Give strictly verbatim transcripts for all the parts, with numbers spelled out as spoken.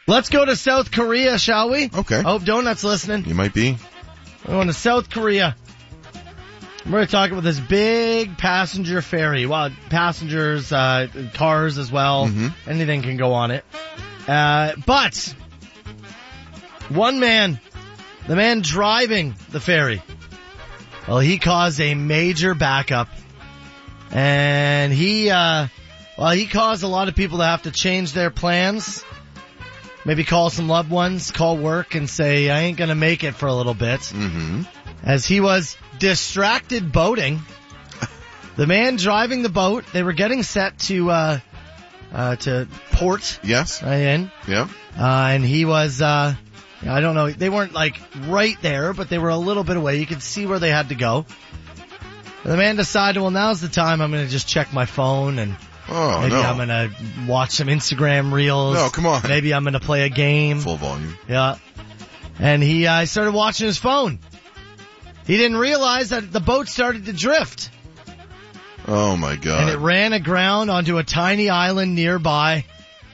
Let's go to South Korea, shall we? Okay. I hope Donut's listening. You might be. We're going to South Korea. We're going to talk about this big passenger ferry. Well, passengers, uh, cars as well. Mm-hmm. Anything can go on it. Uh, but one man, the man driving the ferry, well, he caused a major backup. And he, uh, well, he caused a lot of people to have to change their plans. Maybe call some loved ones, call work, and say, I ain't going to make it for a little bit. Mm-hmm. As he was distracted boating. The man driving the boat, they were getting set to uh, uh, to port. Yes. Uh, in. Yeah. Uh, and he was, uh, I don't know, they weren't like right there, but they were a little bit away. You could see where they had to go. And the man decided, well, now's the time I'm going to just check my phone and Oh, maybe no. I'm going to watch some Instagram reels. No, come on. Maybe I'm going to play a game. Full volume. Yeah. And he uh, started watching his phone. He didn't realize that the boat started to drift. Oh, my God. And it ran aground onto a tiny island nearby.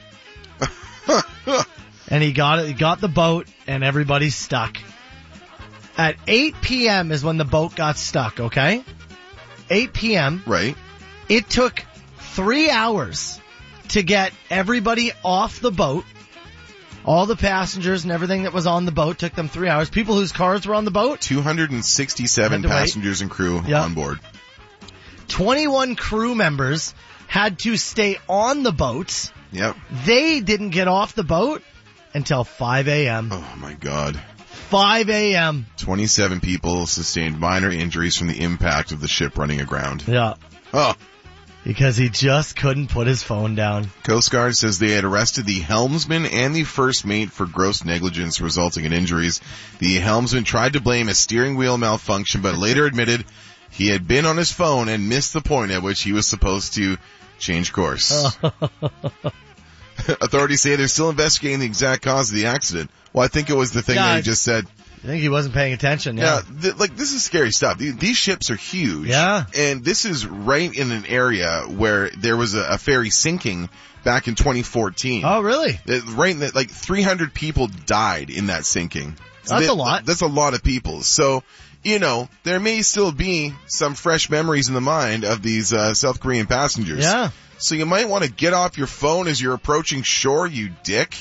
And he got it, he got the boat, and everybody's stuck. At eight p.m. is when the boat got stuck, okay? eight p.m. Right. It took three hours to get everybody off the boat. All the passengers and everything that was on the boat took them three hours. People whose cars were on the boat. two hundred sixty-seven passengers and crew yep. on board. twenty-one crew members had to stay on the boat. Yep. They didn't get off the boat until five a.m. Oh, my God. five a.m. twenty-seven people sustained minor injuries from the impact of the ship running aground. Yeah. Oh. Because he just couldn't put his phone down. Coast Guard says they had arrested the helmsman and the first mate for gross negligence resulting in injuries. The helmsman tried to blame a steering wheel malfunction, but later admitted he had been on his phone and missed the point at which he was supposed to change course. Authorities say they're still investigating the exact cause of the accident. Well, I think it was the thing yeah, that he just said. I think he wasn't paying attention. Yeah, yeah th- like this is scary stuff. These, these ships are huge. Yeah, and this is right in an area where there was a, a ferry sinking back in twenty fourteen. Oh, really? It, right in the, like three hundred people died in that sinking. So that's they, a lot. That's a lot of people. So, you know, there may still be some fresh memories in the mind of these uh, South Korean passengers. Yeah. So you might want to get off your phone as you're approaching shore, you dick.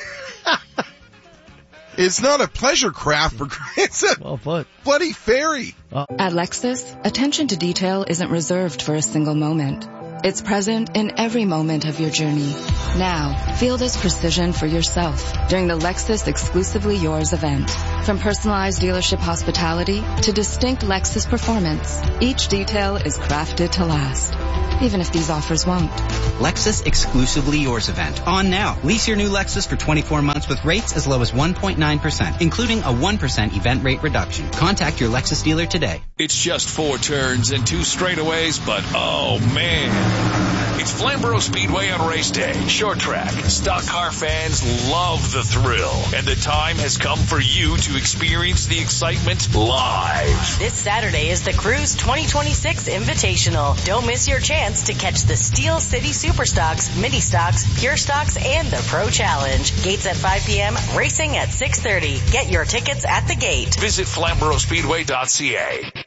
It's not a pleasure craft for it's a well put. bloody ferry. Uh- At Lexus, attention to detail isn't reserved for a single moment. It's present in every moment of your journey. Now, feel this precision for yourself during the Lexus Exclusively Yours event. From personalized dealership hospitality to distinct Lexus performance, each detail is crafted to last, even if these offers won't. Lexus Exclusively Yours event. On now. Lease your new Lexus for twenty-four months with rates as low as one point nine percent, including a one percent event rate reduction. Contact your Lexus dealer today. It's just four turns and two straightaways, but oh man. It's Flamborough Speedway on race day. Short track. Stock car fans love the thrill. And the time has come for you to experience the excitement live. This Saturday is the Cruise twenty twenty-six Invitational. Don't miss your chance to catch the Steel City Superstocks, Mini Stocks, Pure Stocks, and the Pro Challenge. Gates at five p.m., racing at six thirty. Get your tickets at the gate. Visit Flamborough Speedway dot c a.